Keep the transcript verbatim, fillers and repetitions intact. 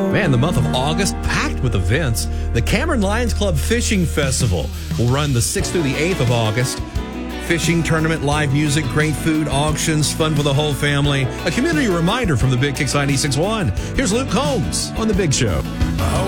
Man, the month of August packed with events. The Cameron Lions Club Fishing Festival will run the sixth through the eighth of August. Fishing tournament, live music, great food, auctions, fun for the whole family. A community reminder from the Big Kix ninety-six point one. Here's Luke Combs on The Big Show.